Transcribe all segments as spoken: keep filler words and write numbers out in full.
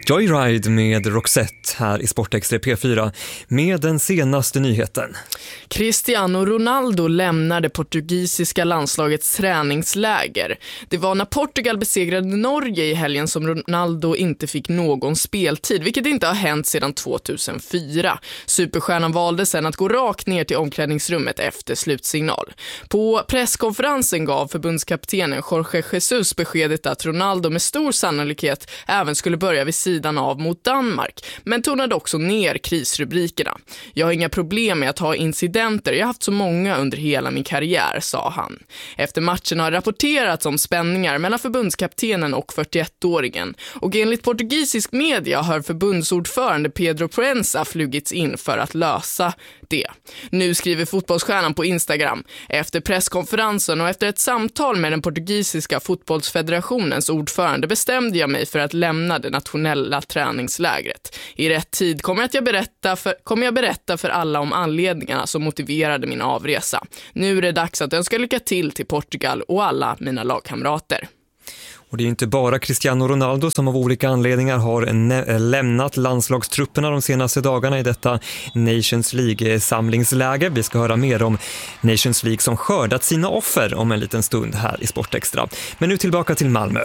Joyride med Roxette här i Sportextra P fyra med den senaste nyheten. Cristiano Ronaldo lämnar det portugisiska landslagets träningsläger. Det var när Portugal besegrade Norge i helgen som Ronaldo inte fick någon speltid, vilket inte har hänt sedan tvåtusenfyra. Superstjärnan valde sedan att gå rakt ner till omklädningsrummet efter slutsignal. På presskonferensen gav förbundskaptenen Jorge Jesus beskedet att Ronaldo med stor sannolikhet även skulle börja vid sidan av mot Danmark, men tonade också ner krisrubrikerna. Jag har inga problem med att ha incidenter, jag har haft så många under hela min karriär, sa han. Efter matchen har rapporterats om spänningar mellan förbundskaptenen och fyrtioettåringen, och enligt portugisisk media har förbundsordförande Pedro Proença flugits in för att lösa det. Nu skriver fotbollsstjärnan på Instagram: efter presskonferensen och efter ett samtal med den portugisiska fotbollsfederationens ordförande bestämde jag mig för att lämna det nationella träningslägret. I rätt tid kommer, att jag, berätta för, kommer jag berätta för alla om anledningarna som motiverade min avresa. Nu är det dags att önska lycka till till Portugal och alla mina lagkamrater. Och det är inte bara Cristiano Ronaldo som av olika anledningar har lämnat landslagstrupperna de senaste dagarna i detta Nations League-samlingsläger. Vi ska höra mer om Nations League som skördat sina offer om en liten stund här i Sportextra. Men nu tillbaka till Malmö.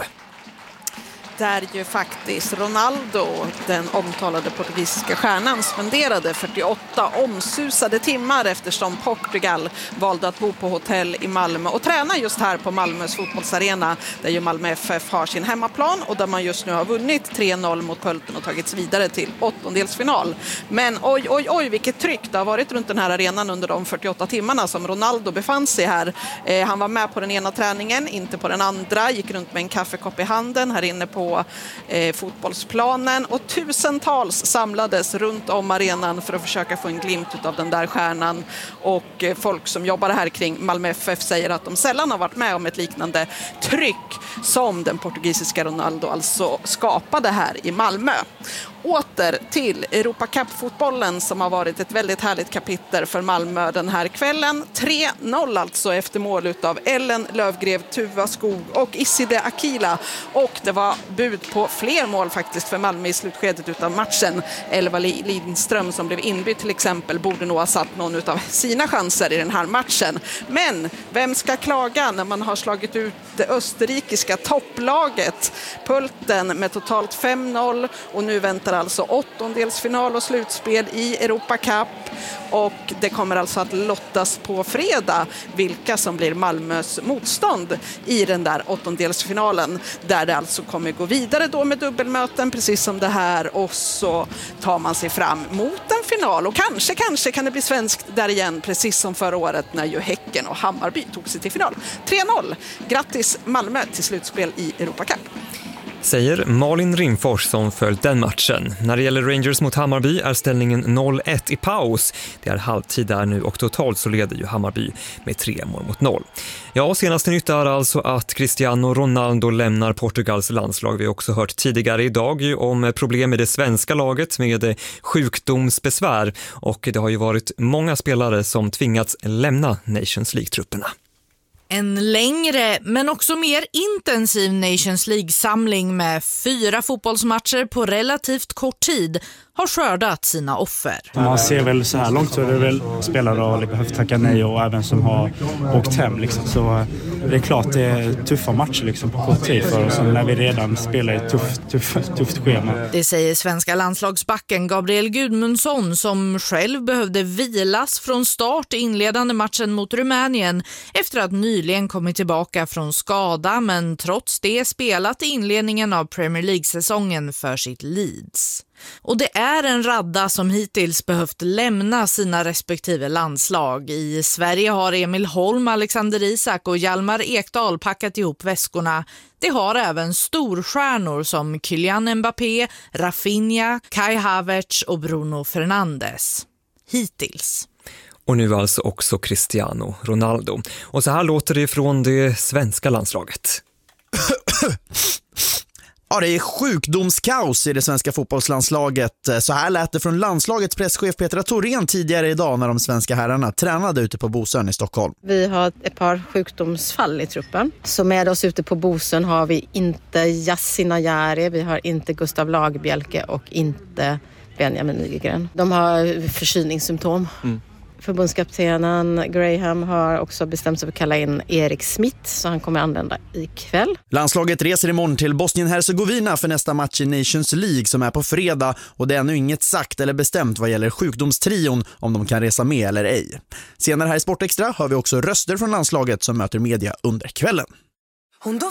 Där ju faktiskt Ronaldo, den omtalade portugisiska stjärnan, spenderade fyrtioåtta omsusade timmar eftersom Portugal valde att bo på hotell i Malmö och träna just här på Malmös fotbollsarena, där ju Malmö F F har sin hemmaplan och där man just nu har vunnit tre noll mot Pölten och tagits vidare till åttondelsfinal. Men oj, oj, oj, vilket tryck det har varit runt den här arenan under de fyrtioåtta timmarna som Ronaldo befann sig här. Eh, han var med på den ena träningen, inte på den andra, gick runt med en kaffekopp i handen här inne på på eh, fotbollsplanen, och tusentals samlades runt om arenan för att försöka få en glimt av den där stjärnan, och eh, folk som jobbar här kring Malmö F F säger att de sällan har varit med om ett liknande tryck som den portugisiska Ronaldo alltså skapade här i Malmö. Åter till Europa Cup-fotbollen som har varit ett väldigt härligt kapitel för Malmö den här kvällen. tre noll alltså efter mål utav Ellen Lövgrev, Tuva Skog och Iside Akila. Och det var bud på fler mål faktiskt för Malmö i slutskedet utav matchen. Elva Lindström som blev inbytt till exempel borde nog ha satt någon utav sina chanser i den här matchen. Men vem ska klaga när man har slagit ut det österrikiska topplaget Pölten med totalt fem noll, och nu väntar alltså åttondelsfinal och slutspel i Europa Cup, och det kommer alltså att lottas på fredag vilka som blir Malmös motstånd i den där åttondelsfinalen, där det alltså kommer gå vidare då med dubbelmöten precis som det här, och så tar man sig fram mot en final, och kanske, kanske kan det bli svenskt där igen precis som förra året när ju Häcken och Hammarby tog sig till final. tre noll, grattis Malmö till slutspel i Europa Cup. Säger Malin Rimfors som följt den matchen. När det gäller Rangers mot Hammarby är ställningen noll ett i paus. Det är halvtid där nu och totalt så leder ju Hammarby med tre mål mot noll. Ja, och senaste nytt är alltså att Cristiano Ronaldo lämnar Portugals landslag. Vi har också hört tidigare idag om problem i det svenska laget med sjukdomsbesvär, och det har ju varit många spelare som tvingats lämna Nations League-trupperna. En längre men också mer intensiv Nations League-samling med fyra fotbollsmatcher på relativt kort tid har skördat sina offer. Man ser väl så här långt så är det väl spelare som har behövt tacka nej och även som har åkt hem. Liksom. Så det är klart det är tuffa matcher liksom, på kort tid för oss när vi redan spelar ett tufft, tufft, tufft schema. Det säger svenska landslagsbacken Gabriel Gudmundsson som själv behövde vilas från start i inledande matchen mot Rumänien efter att nyligen kommit tillbaka från skada, men trots det spelat i inledningen av Premier League-säsongen för sitt Leeds. Och det är en radda som hittills behövt lämna sina respektive landslag. I Sverige har Emil Holm, Alexander Isak och Hjalmar Ekdal packat ihop väskorna. Det har även storstjärnor som Kylian Mbappé, Rafinha, Kai Havertz och Bruno Fernandes. Hittills. Och nu alltså också Cristiano Ronaldo. Och så här låter det från det svenska landslaget. Ja, det är sjukdomskaos i det svenska fotbollslandslaget. Så här lät det från landslagets presschef Petra Thorén tidigare idag när de svenska herrarna tränade ute på Bosön i Stockholm. Vi har ett par sjukdomsfall i truppen. Så med oss ute på Bosön har vi inte Yasin Ayari, vi har inte Gustav Lagerbielke och inte Benjamin Nygren. De har förkylningssymptom. Mm. Förbundskaptenen Graham har också bestämt sig för att kalla in Erik Smith, så han kommer använda ikväll. Landslaget reser imorgon till Bosnien-Hercegovina för nästa match i Nations League som är på fredag, och det är ännu inget sagt eller bestämt vad gäller sjukdomstrion om de kan resa med eller ej. Senare här i Sportextra har vi också röster från landslaget som möter media under kvällen. Hon